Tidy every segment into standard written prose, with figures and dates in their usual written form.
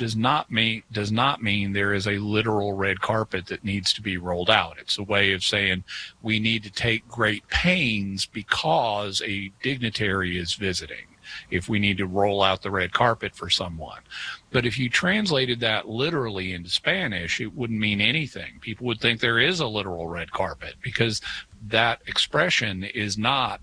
does not mean there is a literal red carpet that needs to be rolled out. It's a way of saying we need to take great pains because a dignitary is visiting, if we need to roll out the red carpet for someone. But if you translated that literally into Spanish, it wouldn't mean anything. People would think there is a literal red carpet because that expression is not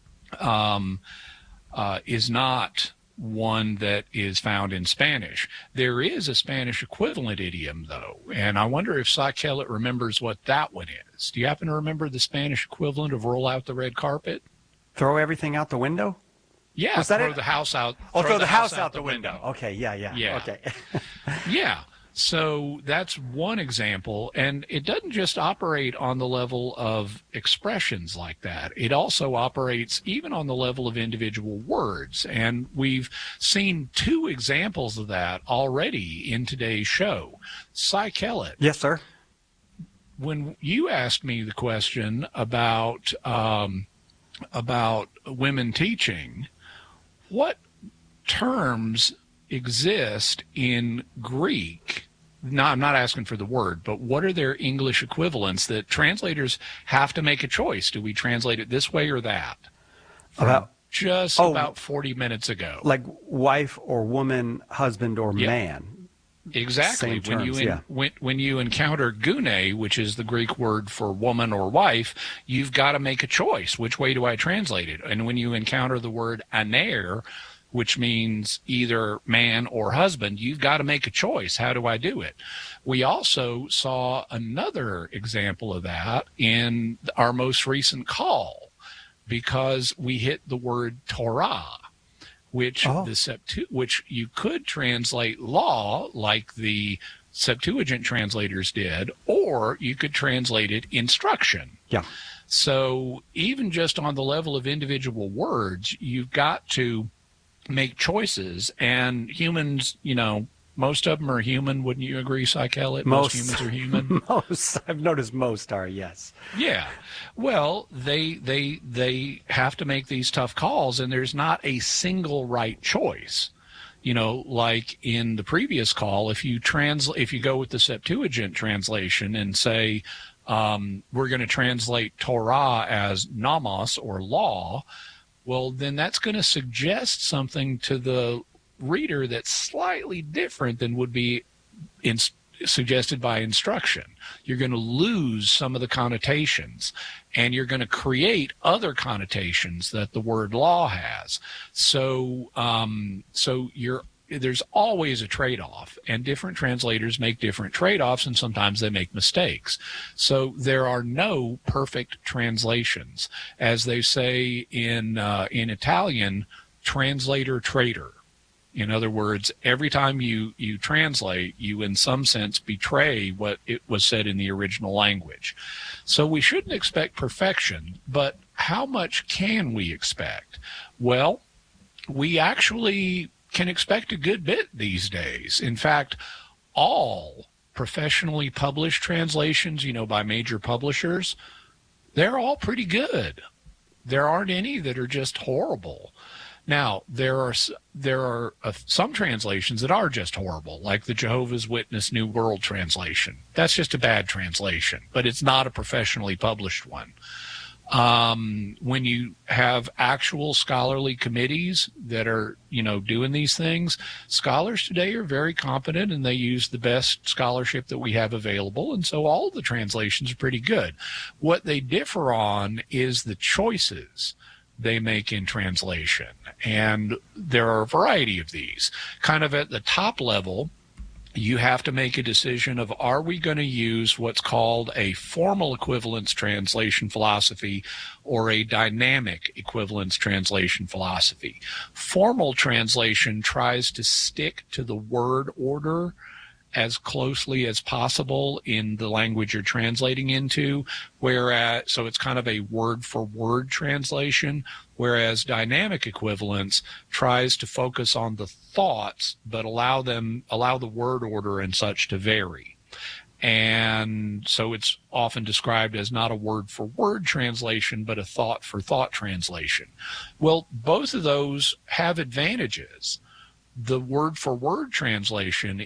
one that is found in Spanish. There is a Spanish equivalent idiom, though, and I wonder if Cy Kellett remembers what that one is. Do you happen to remember the Spanish equivalent of roll out the red carpet? Throw everything out the window? Yeah, throw the house out. Oh, throw the house out the window. Okay, yeah. Okay. Yeah. So that's one example, and it doesn't just operate on the level of expressions like that. It also operates even on the level of individual words, and we've seen two examples of that already in today's show. Cy Kellett. Yes, sir. When you asked me the question about women teaching, what terms exist in Greek? No, I'm not asking for the word, but what are their English equivalents that translators have to make a choice? Do we translate it this way or that? About 40 minutes ago. Like wife or woman, husband or man. Exactly. When you encounter gune, which is the Greek word for woman or wife, you've got to make a choice. Which way do I translate it? And when you encounter the word aner, which means either man or husband, you've got to make a choice. How do I do it? We also saw another example of that in our most recent call, because we hit the word Torah, which which you could translate law like the Septuagint translators did, or you could translate it instruction. Yeah. So even just on the level of individual words, you've got to make choices, and humans, most of them are human. Wouldn't you agree, Cy Kellett? Most humans are human. I've noticed most are, yes. Yeah. Well, they have to make these tough calls, and there's not a single right choice. Like in the previous call, if you go with the Septuagint translation and say, we're going to translate Torah as nomos or law, well, then that's going to suggest something to the reader that's slightly different than would be suggested by instruction. You're going to lose some of the connotations, and you're going to create other connotations that the word law has. So there's always a trade-off, and different translators make different trade-offs, and sometimes they make mistakes. So there are no perfect translations. As they say in Italian, translator traitor. In other words, every time you translate, you in some sense betray what it was said in the original language. So we shouldn't expect perfection, but how much can we expect? Well, we actually can expect a good bit these days. In fact, all professionally published translations, by major publishers, they're all pretty good. There aren't any that are just horrible. Now, there are some translations that are just horrible, like the Jehovah's Witness New World Translation. That's just a bad translation, but it's not a professionally published one. When you have actual scholarly committees that are, doing these things, scholars today are very competent, and they use the best scholarship that we have available. And so all of the translations are pretty good. What they differ on is the choices they make in translation. And there are a variety of these. Kind of at the top level, you have to make a decision of, are we going to use what's called a formal equivalence translation philosophy or a dynamic equivalence translation philosophy? Formal translation tries to stick to the word order as closely as possible in the language you're translating into, so it's kind of a word-for-word translation, whereas dynamic equivalence tries to focus on the thoughts but allow the word order and such to vary. And so it's often described as not a word-for-word translation, but a thought-for-thought translation. Well, both of those have advantages. The word-for-word translation